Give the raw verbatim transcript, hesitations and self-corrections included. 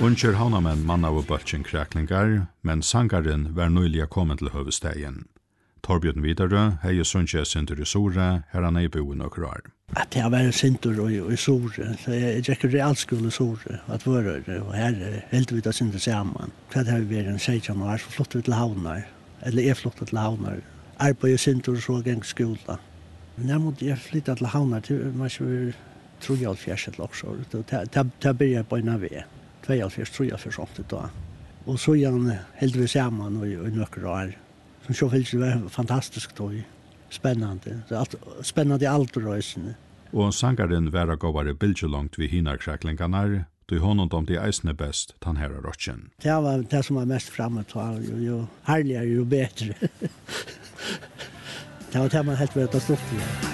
Unger havnamenn mann av bøltjen kraklingar, men sangaren var nøylig kommet til høvestegjen. Torbjørn Vidarø hei sunnkje sinter i Sore, her han ei bo i nokre år. At jeg var sinter i, i Sore, så jeg gikk realskole i Sore, at våre, og her helt vi da sinter sammen. Så har vi vært en seksten år, så flottet vi til Havnar, eller jeg flottet til Havnar. Arbeid i sinter og så gikk skola. Men jeg måtte jeg flytte til Havnar til, man ikke tror jeg fjers et lokser, til begynner på en av vi. Tveialfjers, trojalfjers åttet da. Og så igjen helt vi sammen og i nøkker år. Som så fyllt det var fantastisk då. Spännande. Det allt spännande allt rösene. Og sangaren væra gåvare bildjelongt vi hinar kraklingarnar, du honom om de eisne best tan herra rotchen. Det var det som var mest framme tal, jo, jo härligare jo bättre. Det var det man helt vet att stå för.